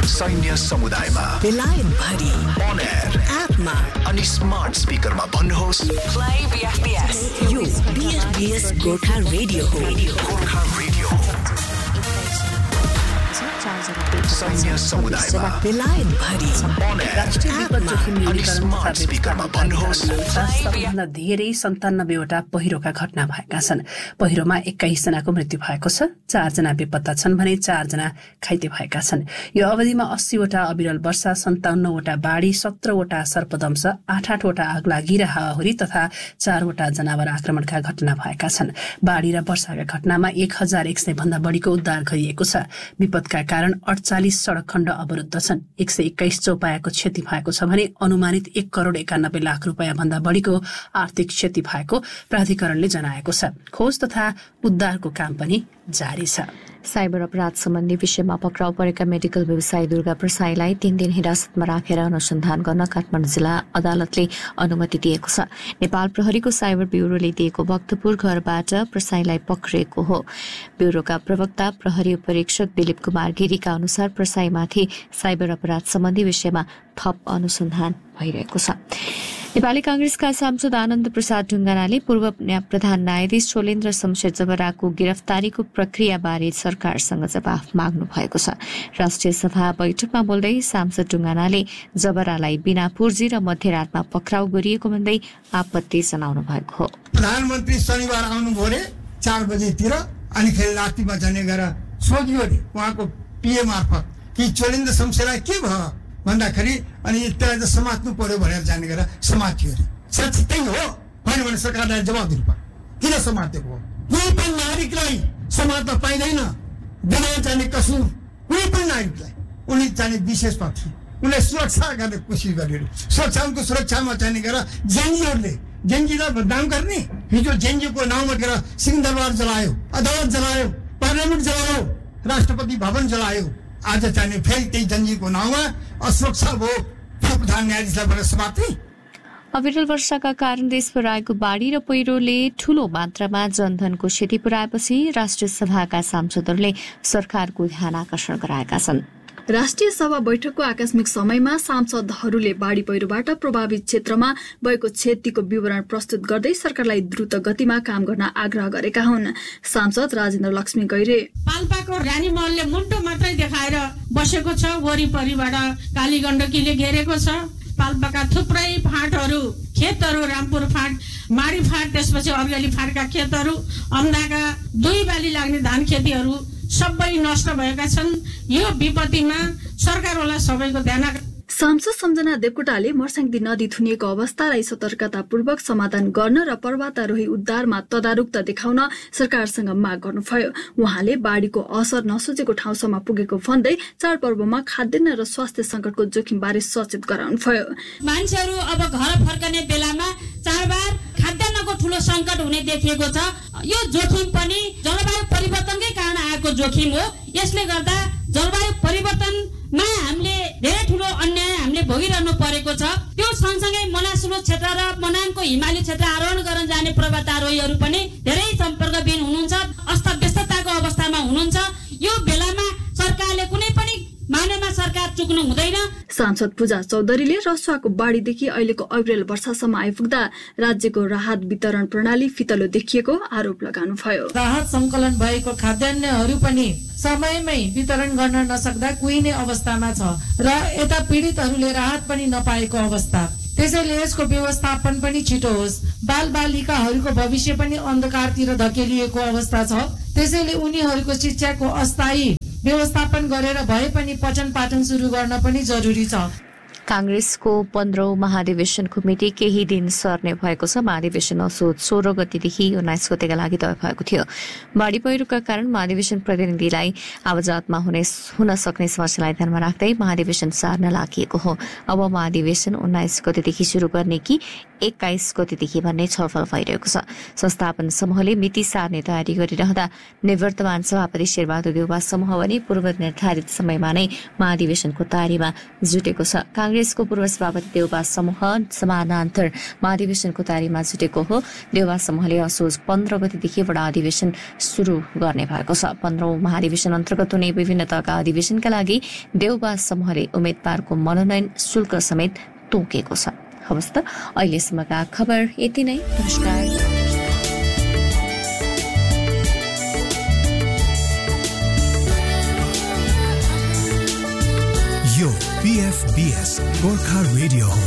सैन्य समुदायमा बेलायत भरि on air एपमा अनि स्मार्ट स्पिकरमा भन्नुहोस् प्ले बीएफबीएस यो बीएफबीएस गोर्खा रेडियो हो गोर्खा रेडियो सैन्य समुदायमा बेलायत भरि on air राष्ट्रिय विपद जोखिम न्यूनीकरण तथा स्पिकरमा भन्नुहोस् सबैभन्दा धेरै 97वटा पहिरोका घटना भएका छन्। पहिरोमा 21 जनाको मृत्यु भएको छ, 4 जना बेपत्ता छन् भने 4 जना घाइते भएका छन्। यो अवधिमा 80वटा अविरल वर्षा, 57वटा बाढी, 17वटा सर्पदंश, 8-8वटा आगलागी र हावाहुरी तथा 4वटा जनावर आक्रमणका घटना भएका छन्। बाढी र वर्षाका घटनामा 1100 भन्दा बढीको उद्धार गरिएको छ। विपदका कारण 48 सड़क खण्ड अवरुद्ध छन्। 121 चौपायाको क्षति भएको छ भने अनुमानित 1,91,00,00,000 रुपैयाँ भन्दा बढीको आर्थिक क्षति भएको प्राधिकरणले जनाएको छ। खोज तथा उद्धारको काम पनि जारी छ। साइबर अपराध सम्बन्धी विषयमा पक्राउ परेका मेडिकल व्यवसायी दुर्गा प्रसाईलाई 3 दिन हिरासतमा राखेर अनुसन्धान गर्न काठमाडौँ जिल्ला अदालतले अनुमति दिएको छ। नेपाल प्रहरीको साइबर ब्युरोले दिएको भक्तपुर घरबाट प्रसाईलाई पक्रेको हो। ब्युरोका प्रवक्ता प्रहरी उपरीक्षक दिलीप कुमार गिरीका अनुसार प्रसाईमाथि साइबर अपराध सम्बन्धी विषयमा थप अनुसन्धान भइरहेको छ। नेपाली कांग्रेसका सांसद आनन्द प्रसाद ढुङ्गानाले पूर्व प्रधान न्यायाधीश शोलेन्द्र शमशेर जबराको गिरफ्तारीको प्रक्रियाबारे सरकारसँग जवाफ माग्नु भएको छ। राष्ट्रिय सभा बैठकमा बोल्दै सांसद ढुङ्गानाले जबरालाई बिना पुर्जी र मध्यरातमा पक्राउ गरिएको भन्दै आपत्ति जनाउनु भएको हो। प्रधानमन्त्री शनिबार आउनुभयो अरे 4 बजेतिर, अनि फेरि रातिमा जाने गरेर सोध्यो अरे उहाँको पिए मार्फत कि शोलेन्द्र शमशेरलाई के भयो भन्दाखेरि अनि त्यसलाई त समात्नु पर्यो भनेर जाने गरेर समात्यो अरे। साँच्चै त्यही हो होइन भने सरकारलाई जवाब दिनु पर्यो, किन समातेको हो? कुनै पनि नागरिकलाई समात्न पाइँदैन बिना जाने कसुर। कुनै पनि नागरिकलाई उनी जाने विशेष पक्ष उनलाई सुरक्षा गर्ने कोसिस गर्यो। सुरक्षाको सुरक्षामा जाने गरेर जेएनजीहरूले जेएनजीलाई बदनाम गर्ने, हिजो जेएनजीको नाउँमा गएर सिंहदरबार जलायो, अदालत जलायो, पार्लियामेन्ट जलायो, राष्ट्रपति भवन जलायो। आज चाहिँ फेरि त्यही जेएनजीको नाउँमा असुरक्षा भयो, प्रधान न्यायाधीशलाई भनेर समाते। अविरल वर्षाका कारण देशभर आएको बाढी र पहिरोले ठूलो मात्रामा जनधनको क्षति पुर्याएपछि राष्ट्रिय सभाका सांसदहरूले सरकारको ध्यान आकर्षण गराएका छन्। राष्ट्रिय सभा बैठकको आकस्मिक समयमा सांसदहरूले बाढी पहिरोबाट प्रभावित क्षेत्रमा भएको क्षतिको विवरण प्रस्तुत गर्दै सरकारलाई द्रुत गतिमा काम गर्न आग्रह गरेका हुन्। सांसद राजेन्द्र लक्ष्मी गैरे पाल्पाको रानी महलले मुन्टो मात्रै देखाएर बसेको छ, वरिपरिबाट काली गण्डकीले घेरेको छ। पाल्पाका थुप्रै फाँटहरू, खेतहरू, रामपुर फाँट, माडी फाँट, त्यसपछि अर्गली फाँटका खेतहरू, अम्दाका 2 बाली लाग्ने धान खेतीहरू सबै नष्ट भएका छन्। यो विपत्तिमा सरकारवाला सबैको ध्यान। सांसद सम्झना देवकोटाले मर्स्याङ्दी नदी थुनिएको अवस्थालाई सतर्कतापूर्वक समाधान गर्न र पर्वतारोही उद्धारमा तदारुकता देखाउन सरकारसँग माग गर्नुभयो। उहाँले बाढीको असर नसोचेको ठाउँसम्म पुगेको भन्दै चाडपर्वमा खाद्यान्न र स्वास्थ्य संकटको जोखिमबारे सचेत गराउनुभयो। मान्छेहरू अब घर फर्कने बेलामा चाडबाड खाद्यान्नको ठूलो संकट हुने देखिएको छ। यो जोखिम पनि जलवायु परिवर्तनकै कारण आएको जोखिम हो। यसले गर्दा जलवायु परिवर्तनमा हामीले धेरै ठूलो अन्याय हामीले भोगिरहनु परेको छ। त्यो सँगसँगै मनासुलु क्षेत्र र मनाङको हिमाली क्षेत्र आरोहण गर्न जाने पर्वतारोहीहरू पनि धेरै सम्पर्कविहीन हुनुहुन्छ, अस्तव्यस्तताको अवस्थामा हुनुहुन्छ। यो बेलामा सरकारले कुनै पनि मानेमा सरकार चुक्नु हुँदैन। सांसद पूजा चौधरीले रसुवाको बाढीदेखि अहिलेको अविरल वर्षासम्म आइपुग्दा राज्यको राहत वितरण प्रणाली फितलो देखिएको आरोप लगाउनुभयो। राहत संकलन भएको खाद्यान्नहरू पनि समयमै वितरण गर्न नसक्दा कुहिने अवस्थामा छ र यता पीडितहरूले राहत पनि नपाएको अवस्था। त्यसैले यसको व्यवस्थापन पनि छिटो होस्। बालबालिकाहरूको भविष्य पनि अन्धकारतिर धकेलिएको अवस्था छ। त्यसैले उनीहरूको शिक्षाको अस्थायी व्यवस्थापन गरेर भए पनि पठन पाठन सुरु गर्न पनि जरुरी छ। कांग्रेसको 15औं महाधिवेशनको मिति केही दिन सर्ने भएको छ। महाधिवेशन असोज 16 गतेदेखि 19 गतेका लागि तय भएको थियो। बाढी पहिरोका कारण महाधिवेशन प्रतिनिधिलाई आवाजातमा हुन सक्ने समस्यालाई ध्यानमा राख्दै महाधिवेशन सार्न लागि हो। अब महाधिवेशन 19 गतेदेखि शुरू गर्ने कि 21 गतेदेखि भन्ने छलफल भइरहेको छ। संस्थापन समूहले मिति सार्ने तयारी गरिरहँदा निवर्तमान सभापति शेरबहादुर देउवा समूह पनि पूर्व निर्धारित समयमा नै महाधिवेशनको तयारीमा जुटेको छ। कांग्रेसको पूर्व सभापति देउवा समूह समानान्तर महाधिवेशनको तयारीमा जुटेको हो। देउवा समूहले असोज 15 गतेदेखि वडा अधिवेशन शुरू गर्ने भएको छ। 15औं महाधिवेशन अन्तर्गत हुने विभिन्न तहका अधिवेशनका लागि देउवा समूहले उम्मेद्वारको मनोनयन शुल्क समेत तोकेको छ। हवस् त अहिलेसम्मका खबर यति नै। नमस्कार। यो PFBS गोर्खा रेडियो हो।